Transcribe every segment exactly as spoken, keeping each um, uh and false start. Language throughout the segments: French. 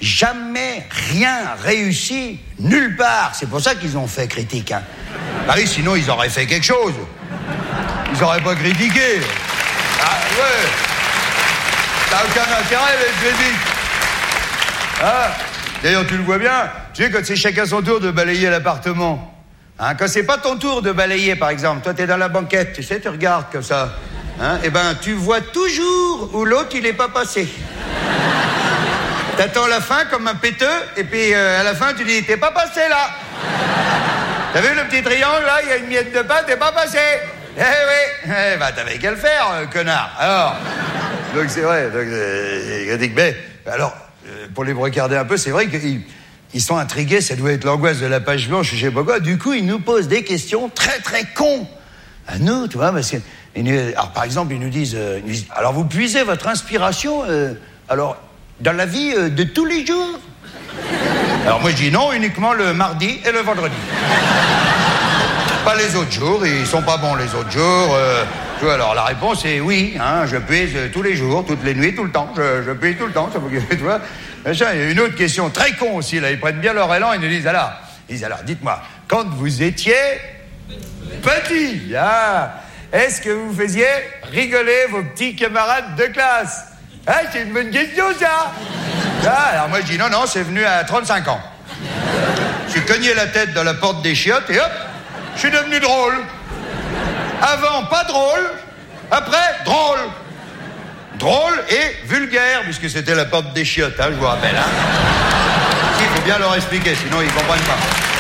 jamais rien réussi nulle part. C'est pour ça qu'ils ont fait critique, hein. Bah oui, sinon ils auraient fait quelque chose. Ils auraient pas critiqué. Ah ouais. Ça n'a aucun intérêt, les critiques. Ah. D'ailleurs, tu le vois bien, tu sais, quand c'est chacun son tour de balayer l'appartement. Hein, quand c'est pas ton tour de balayer, par exemple, toi t'es dans la banquette, tu sais, tu regardes comme ça. Hein, et ben, tu vois toujours où l'autre il est pas passé. T'attends la fin comme un péteux, et puis euh, à la fin tu dis, t'es pas passé là. T'as vu le petit triangle là, il y a une miette de pain, t'es pas passé. Eh oui, eh ben t'avais qu'à le faire, euh, connard. Alors, donc c'est vrai, donc euh, critique, mais alors. Pour les regarder un peu, c'est vrai qu'ils ils sont intrigués, ça doit être l'angoisse de la page blanche, je sais pas quoi. Du coup, ils nous posent des questions très très cons à nous, tu vois, parce que, alors par exemple, ils nous disent, euh, ils nous disent alors vous puisez votre inspiration, euh, alors dans la vie euh, de tous les jours. Alors moi je dis non, uniquement le mardi et le vendredi. Pas les autres jours, ils sont pas bons les autres jours. Euh, tu vois, alors la réponse est oui, hein, je puise tous les jours, toutes les nuits, tout le temps. Je, je puise tout le temps, ça vous tu vois. Il y a une autre question très con aussi, là, ils prennent bien leur élan, ils nous disent alors, ils disent alors, dites-moi, quand vous étiez petit, ah, est-ce que vous faisiez rigoler vos petits camarades de classe? Ah, c'est une bonne question ça. Ah, alors moi je dis non, non, c'est venu à trente-cinq ans. J'ai cogné la tête dans la porte des chiottes et hop, je suis devenu drôle. Avant, pas drôle. Après, drôle. Drôle et vulgaire, puisque c'était la porte des chiottes, hein, je vous rappelle. Hein. Il faut bien leur expliquer, sinon ils comprennent pas.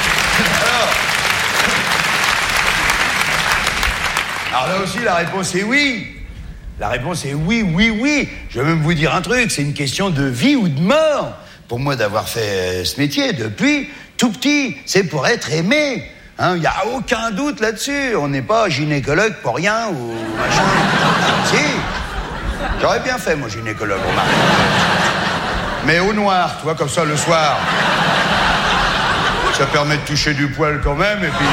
Alors, alors là aussi, la réponse est oui. La réponse est oui, oui, oui. Je vais même vous dire un truc, c'est une question de vie ou de mort. Pour moi, d'avoir fait ce métier depuis tout petit, c'est pour être aimé. Il hein, n'y a aucun doute là-dessus. On n'est pas gynécologue pour rien ou machin. Si. J'aurais bien fait, moi, gynécologue, remarque. Mais au noir, tu vois, comme ça, le soir. Ça permet de toucher du poil quand même, et puis...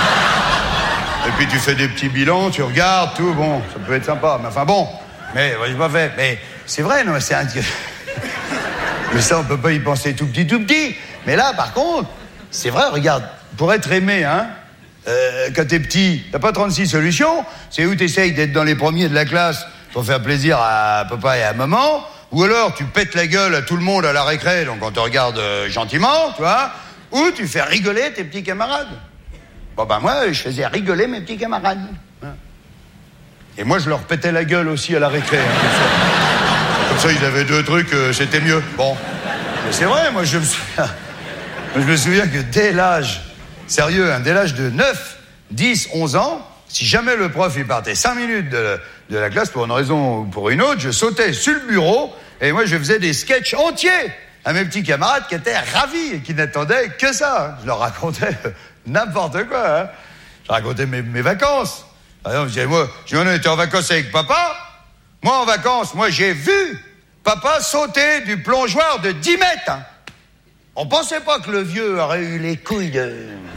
Euh, et puis tu fais des petits bilans, tu regardes, tout, bon, ça peut être sympa. Mais enfin bon, mais ouais, j'ai pas fait. Mais c'est vrai, non, c'est un... Mais ça, on peut pas y penser tout petit, tout petit. Mais là, par contre, c'est vrai, regarde, pour être aimé, hein, euh, quand t'es petit, t'as pas trente-six solutions. C'est où t'essayes d'être dans les premiers de la classe pour faire plaisir à papa et à maman, ou alors tu pètes la gueule à tout le monde à la récré, donc on te regarde euh, gentiment, tu vois, ou tu fais rigoler tes petits camarades. Bon ben moi, je faisais rigoler mes petits camarades. Et moi, je leur pétais la gueule aussi à la récré. Hein, comme, ça. Comme ça, ils avaient deux trucs, euh, c'était mieux. Bon, mais c'est vrai, moi je me souviens, je me souviens que dès l'âge, sérieux, hein, dès l'âge de neuf, dix, onze ans, si jamais le prof il partait cinq minutes de, de la classe pour une raison ou pour une autre, je sautais sur le bureau et moi je faisais des sketchs entiers à mes petits camarades qui étaient ravis et qui n'attendaient que ça. Hein. Je leur racontais n'importe quoi. Hein. Je racontais mes, mes vacances. Par exemple, je disais, moi, je disais, on était en vacances avec papa. Moi en vacances, moi j'ai vu papa sauter du plongeoir de dix mètres. Hein. On pensait pas que le vieux aurait eu les couilles de...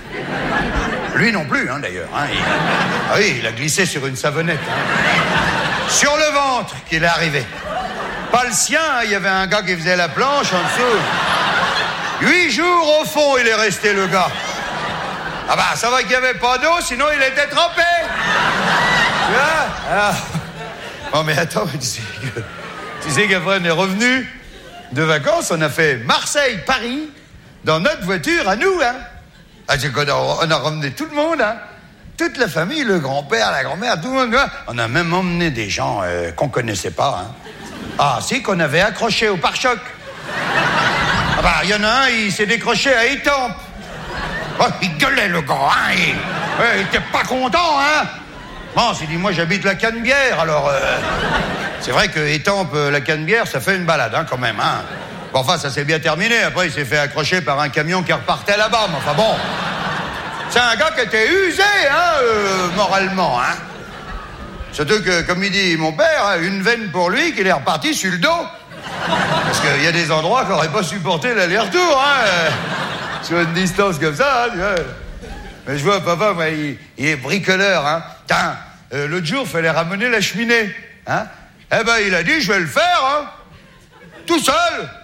Lui non plus, hein, d'ailleurs. Hein, il... Ah oui, il a glissé sur une savonnette. Hein. Sur le ventre qu'il est arrivé. Pas le sien, hein, il y avait un gars qui faisait la planche en dessous. Huit jours au fond, il est resté, le gars. Ah bah, ça va qu'il n'y avait pas d'eau, sinon il était trempé. Tu vois ah. Oh, mais attends, tu sais, que... tu sais qu'après on est revenu de vacances, on a fait Marseille-Paris dans notre voiture à nous, hein. Ah, c'est qu'on a, on a ramené tout le monde, hein. Toute la famille, le grand-père, la grand-mère, tout le monde. Hein. On a même emmené des gens euh, qu'on connaissait pas, hein. Ah, si, qu'on avait accroché au pare-choc. Ah bah, il y en a un, il s'est décroché à Étampes. Oh, il gueulait, le gars, hein. Il, ouais, il était pas content, hein. Bon, s'il dit, moi, j'habite la Canebière, alors... Euh, c'est vrai que Étampes, la Canebière, ça fait une balade, hein, quand même, hein. Bon, enfin, ça s'est bien terminé. Après, il s'est fait accrocher par un camion qui repartait là-bas. Mais enfin, bon... C'est un gars qui était usé, hein, euh, moralement, hein. Surtout que, comme il dit mon père, hein, une veine pour lui qu'il est reparti sur le dos. Parce qu'il y a des endroits qu'on n'aurait pas supporté l'aller-retour, hein, euh, sur une distance comme ça, hein, tu vois. Mais je vois, papa, moi, il, il est bricoleur, hein. Tiens, euh, l'autre jour, il fallait ramener la cheminée, hein. Eh ben, il a dit, je vais le faire, hein. Tout seul.